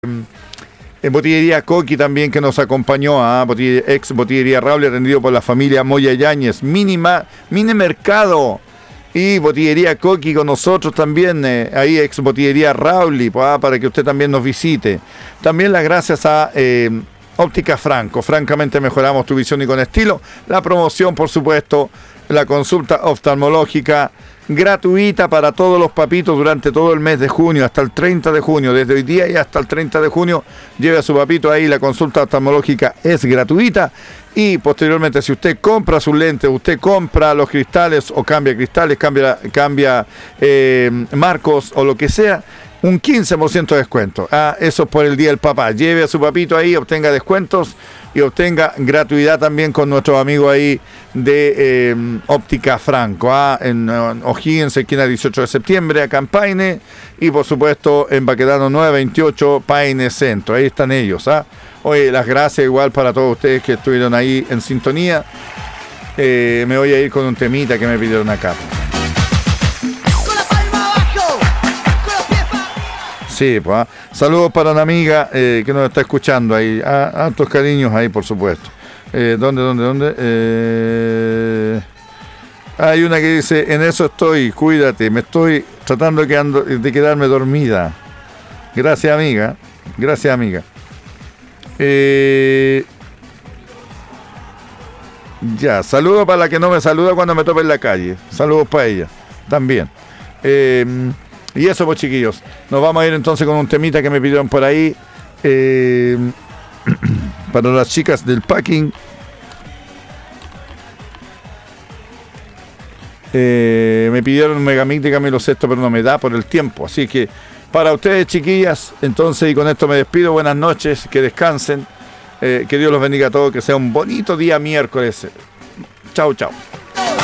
En Botillería Coqui también, que nos acompañó a ex Botillería Raúl, atendido por la familia Moya Yáñez, mini mercado y Botillería Coqui con nosotros también, ahí ex Botillería Raúl, para que usted también nos visite. También las gracias a Óptica Franco, francamente mejoramos tu visión y con estilo. La promoción, por supuesto, la consulta oftalmológica gratuita para todos los papitos durante todo el mes de junio, hasta el 30 de junio, desde hoy día y hasta el 30 de junio, lleve a su papito ahí, la consulta oftalmológica es gratuita. Y posteriormente, si usted compra sus lentes, usted compra los cristales o cambia cristales, cambia marcos o lo que sea, un 15% de descuento. Eso es por el Día del Papá. Lleve a su papito ahí, obtenga descuentos y obtenga gratuidad también con nuestros amigos ahí de Óptica Franco, en O'Higgins, esquina 18 de septiembre, acá en Paine, y por supuesto en Baquedano 928, Paine Centro. Ahí están ellos. Oye, las gracias igual para todos ustedes que estuvieron ahí en sintonía. Me voy a ir con un temita que me pidieron acá. Sí, pues, saludos para una amiga que nos está escuchando ahí. Altos cariños ahí, por supuesto. ¿Dónde? Hay una que dice, en eso estoy, cuídate, me estoy tratando de quedarme dormida. Gracias, amiga. Ya, saludos para la que no me saluda cuando me tope en la calle. Saludos para ella, también. Y eso, pues, chiquillos, nos vamos a ir entonces con un temita que me pidieron por ahí, para las chicas del packing. Me pidieron un megamix de Camilo VI, pero no me da por el tiempo, así que para ustedes, chiquillas, entonces, y con esto me despido. Buenas noches, que descansen, que Dios los bendiga a todos, que sea un bonito día miércoles. Chau.